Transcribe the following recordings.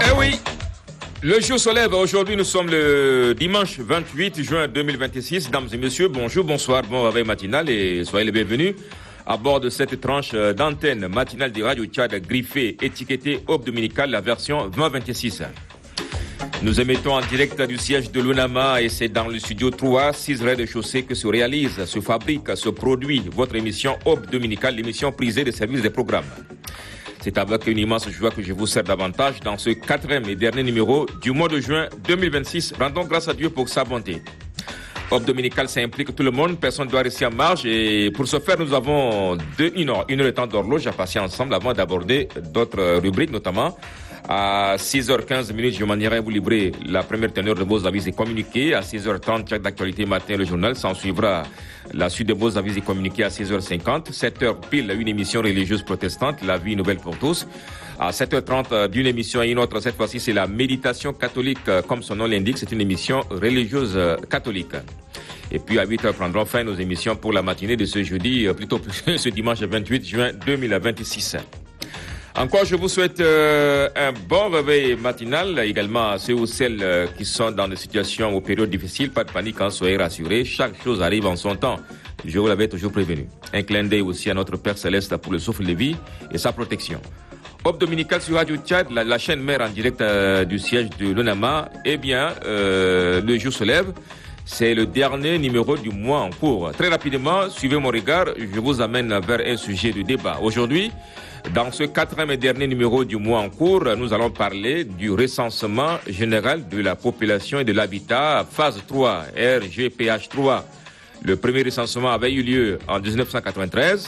Eh oui, le jour se lève. Aujourd'hui, nous sommes le dimanche 28 juin 2026. Dames et messieurs, bonjour, bonsoir, bon réveil matinal et soyez les bienvenus à bord de cette tranche d'antenne matinale de Radio Tchad griffée, étiquetée Aube Dominicale, la version 2026. Nous émettons en direct du siège de l'UNAMA et c'est dans le studio 3, 6 rez-de-chaussée que se réalise, se fabrique, se produit votre émission Aube Dominicale, l'émission prisée des services des programmes. C'est avec une immense joie que je vous sers davantage dans ce 4e et dernier numéro du mois de juin 2026. Rendons grâce à Dieu pour sa bonté. Aube Dominicale, ça implique tout le monde, personne ne doit rester en marge et pour ce faire, nous avons une heure de temps d'horloge à passer ensemble avant d'aborder d'autres rubriques, notamment à 6h15, je m'en irai vous livrer la première teneur de vos avis et communiqués. À 6h30, chaque d'actualité matin, le journal. S'en suivra la suite de vos avis et communiqués à 6h50. 7h pile, une émission religieuse protestante, la vie nouvelle pour tous. À 7h30, d'une émission à une autre, cette fois-ci, c'est la méditation catholique, comme son nom l'indique. C'est une émission religieuse catholique. Et puis à 8h prendront fin nos émissions pour la matinée de ce jeudi, plutôt ce dimanche 28 juin 2026. Encore, je vous souhaite un bon réveil matinal, également à ceux ou celles qui sont dans des situations ou périodes difficiles. Pas de panique, soyez rassurés, chaque chose arrive en son temps. Je vous l'avais toujours prévenu. Un clin d'œil aussi à notre Père Céleste pour le souffle de vie et sa protection. Aube Dominicale sur Radio Tchad, la chaîne mère en direct du siège de l'UNAMA. Eh bien, le jour se lève. C'est le dernier numéro du mois en cours. Très rapidement, suivez mon regard, je vous amène vers un sujet de débat. Aujourd'hui, dans ce 4e et dernier numéro du mois en cours, nous allons parler du recensement général de la population et de l'habitat, phase 3, RGPH 3. Le premier recensement avait eu lieu en 1993,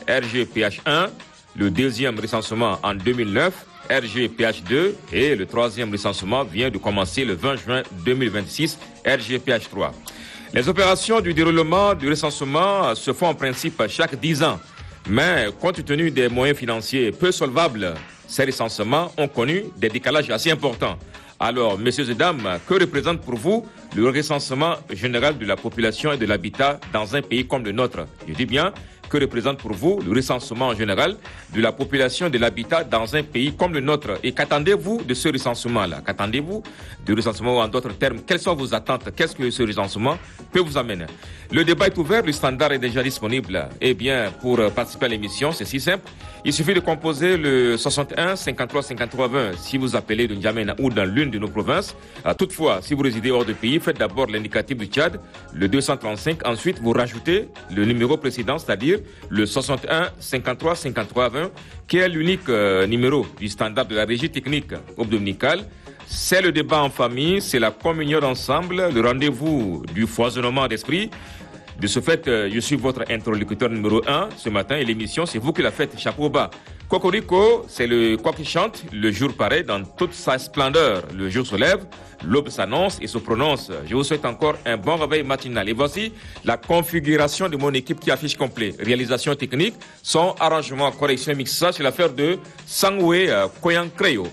RGPH 1, le deuxième recensement en 2009, RGPH 2 et le troisième recensement vient de commencer le 20 juin 2026, RGPH 3. Les opérations du déroulement du recensement se font en principe chaque 10 ans. Mais compte tenu des moyens financiers peu solvables, ces recensements ont connu des décalages assez importants. Alors, messieurs et dames, que représente pour vous le recensement général de la population et de l'habitat dans un pays comme le nôtre? Je dis bien, que représente pour vous le recensement général de la population et de l'habitat dans un pays comme le nôtre? Et qu'attendez-vous de ce recensement-là? Qu'attendez-vous du recensement ou en d'autres termes? Quelles sont vos attentes? Qu'est-ce que ce recensement peut vous amener? Le débat est ouvert, le standard est déjà disponible. Eh bien, pour participer à l'émission, c'est si simple. Il suffit de composer le 61 53 53 20 si vous appelez de N'Djamena ou dans l'une de nos provinces. Toutefois, si vous résidez hors de pays, faites d'abord l'indicatif du Tchad, le 235. Ensuite, vous rajoutez le numéro précédent, c'est-à-dire le 61 53 53 20, qui est l'unique numéro du standard de la régie technique Aube Dominicale. C'est le débat en famille, c'est la communion d'ensemble, le rendez-vous du foisonnement d'esprit. De ce fait, je suis votre interlocuteur numéro 1 ce matin et l'émission, c'est vous qui la faites, chapeau bas. Cocorico, c'est le quoi qui chante, le jour paraît dans toute sa splendeur. Le jour se lève, l'aube s'annonce et se prononce. Je vous souhaite encore un bon réveil matinal. Et voici la configuration de mon équipe qui affiche complet. Réalisation technique, son arrangement, correction et mixage, c'est l'affaire de Sangwe Koyankreyo.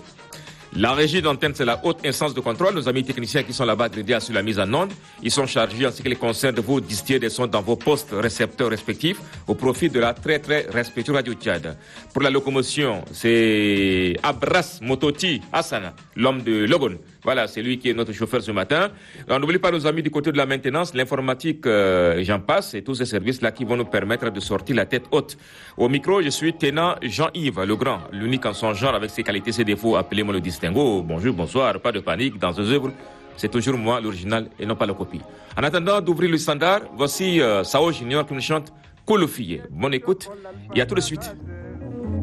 La régie d'antenne, c'est la haute instance de contrôle. Nos amis techniciens qui sont là-bas dédiés sur la mise en onde, ils sont chargés en ce qui les concerne de vous distiller des sons dans vos postes récepteurs respectifs au profit de la très très respectueuse Radio Tchad. Pour la locomotion, c'est Abras Mototi Hassana, l'homme de Logon. Voilà, c'est lui qui est notre chauffeur ce matin. Alors, n'oubliez pas nos amis du côté de la maintenance, l'informatique, j'en passe, et tous ces services-là qui vont nous permettre de sortir la tête haute. Au micro, je suis Tenant Jean-Yves Legrand, l'unique en son genre avec ses qualités, ses défauts. Appelez-moi le distinguo. Bonjour, bonsoir, pas de panique. Dans ces œuvres, c'est toujours moi, l'original, et non pas la copie. En attendant d'ouvrir le standard, voici Sao Junior qui nous chante Colofille. Bonne écoute et à tout de suite.